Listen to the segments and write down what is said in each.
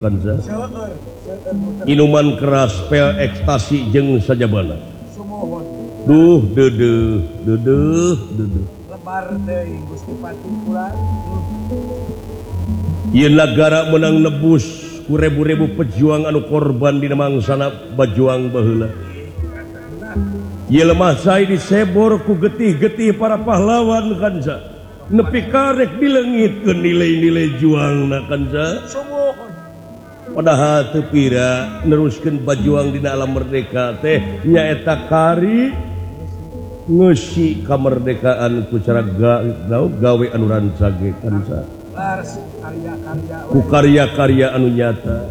Minuman keras pel ekstasi jeung sajabana. Ieu nagara menang nebus ku rebu-rebu pejuang anu korban dina mangsana bajuang baheula. Ieu lemah sae disebor ku getih-getih para pahlawan kanca. Nepi karek dileungitkeun nilai-nilai juangna kanca. Padahal teu pira neruskeun bajuang dina alam merdeka teh nyaeta kari ngeusi kamerdekaan ku cara gawe anu rancage kanca. Ku karya-karya anu nyata.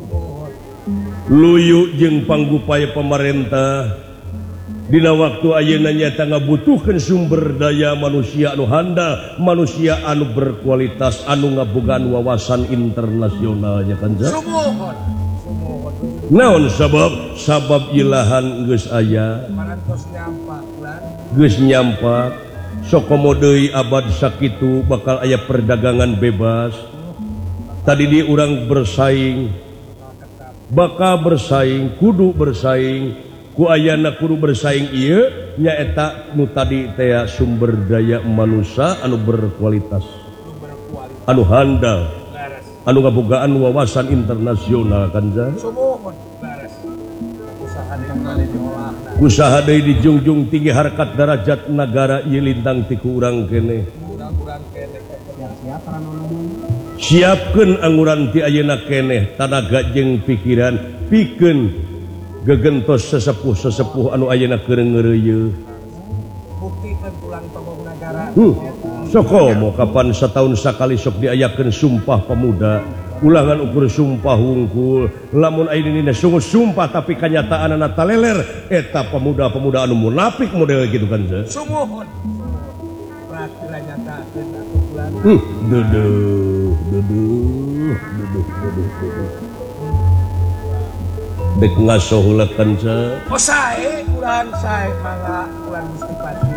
Luyu jeung panggupaya pamarentah dina waktu ayeuna nyata ngabutuhkeun sumber daya manusia anu handal, manusia anu berkualitas, anu ngabogaan wawasan internasional nya kanca. Naon sabab ilahan geus aya, geus nyampak, sakomo deui abad sakitu bakal aya perdagangan bebas. Tadi di urang bersaing, bakal bersaing, kudu bersaing. Ku ayana kudu bersaing ieu nyaeta nu tadi teh sumber daya manusia anu berkualitas, anu handal, anu ngabogaan wawasan internasional kanca. Usaha deui dijunjung tinggi harkat darajat nagara ieu lintang ti ku urang keneh. Siapkeun anguran ti ayeuna keneh tanaga jeung pikiran pikeun gegentos sesepuh-sesepuh anu ayeuna keurang ngeureuyeuh. Buktikeun pulang tombong nagara. Sokomo kapan sataun sakali sok diayakeun sumpah pemuda. Ulangan ukur sumpah hungkul. Lamun ayeuna dina sungguh sumpah tapi kanyataanna taleler eta pemuda-pemuda anu munafik model gitu kan. Sumuhun. Prakira nyatakeun atuh pulang. Duduh. Dek ngasoh heula kanca. Oh sae urang sae mangga urang Gusti Pati.